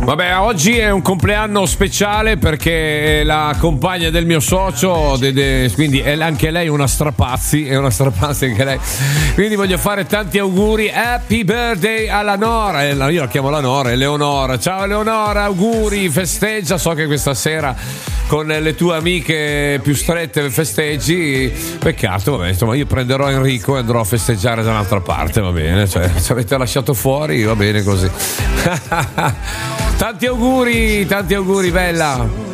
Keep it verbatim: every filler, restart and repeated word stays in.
Vabbè, oggi è un compleanno speciale perché è la compagna del mio socio, de, de, quindi è anche lei una strapazzi, è una strapazzi anche lei. Quindi voglio fare tanti auguri, happy birthday alla Nora, io la chiamo la Nora, è Leonora. Ciao Leonora, auguri, festeggia, so che questa sera con le tue amiche più strette festeggi, peccato, vabbè, insomma io prenderò Enrico e andrò a festeggiare da un'altra parte, va bene, cioè ci avete lasciato fuori, va bene così. Tanti auguri, tanti auguri, bella.